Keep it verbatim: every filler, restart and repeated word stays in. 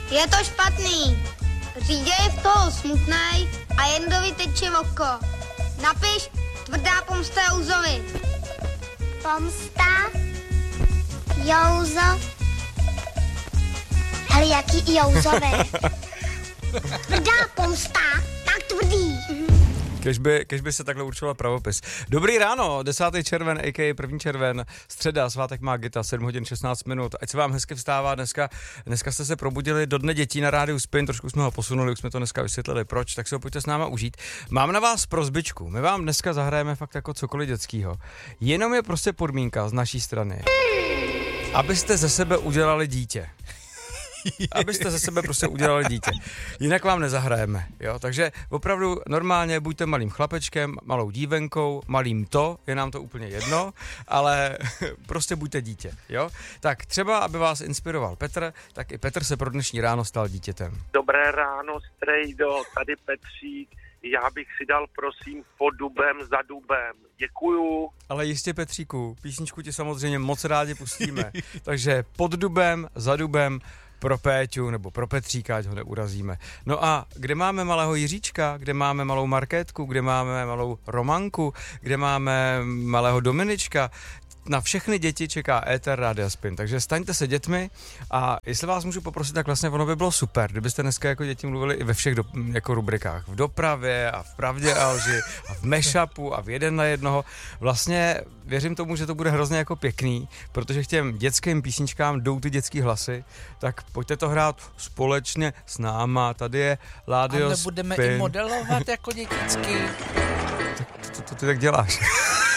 Je to špatný. Řídě je v toho smutnej a jen do vyteče oko. Napiš tvrdá pomsta Jouzovi. Pomsta Jouzo. Hele, jaký Jouzovi? Tvrdá pomsta, tak tvrdý. Kež by, kež by se takhle určoval pravopis. Dobrý ráno, desátý červen, a k a první červen, středa, svátek má Gita, sedm hodin šestnáct minut. Ať se vám hezky vstává dneska. Dneska jste se probudili do Dne dětí na rádiu Spin, trošku jsme ho posunuli, už jsme to dneska vysvětlili, proč, tak si ho pojďte s náma užít. Mám na vás prosbičku, my vám dneska zahrajeme fakt jako cokoliv dětskýho. Jenom je prostě podmínka z naší strany, abyste ze sebe udělali dítě. Abyste ze sebe prostě udělali dítě. Jinak vám nezahrajeme, jo. Takže opravdu normálně buďte malým chlapečkem, malou dívenkou, malým to, je nám to úplně jedno, ale prostě buďte dítě, jo. Tak třeba, aby vás inspiroval Petr, tak i Petr se pro dnešní ráno stal dítětem. Dobré ráno, strejdo, tady Petřík. Já bych si dal, prosím, pod dubem za dubem. Děkuju. Ale jistě, Petříku, písničku ti samozřejmě moc rádi pustíme. Takže pod dubem, za dubem, pro Péťu nebo pro Petříka, ať ho neurazíme. No a kde máme malého Jiříčka, kde máme malou Markétku, kde máme malou Romanku, kde máme malého Dominička, na všechny děti čeká éter Rádia Spin, takže staňte se dětmi a jestli vás můžu poprosit, tak vlastně ono by bylo super, kdybyste dneska jako děti mluvili i ve všech do, jako rubrikách, v dopravě a v pravdě a lži a v mashupu a v jeden na jednoho. Vlastně věřím tomu, že to bude hrozně jako pěkný, protože k těm dětským písničkám jdou ty dětský hlasy, tak pojďte to hrát společně s náma, tady je Rádio Spin. A nebudeme i modelovat jako děticky. Tak to, to, to ty tak děláš.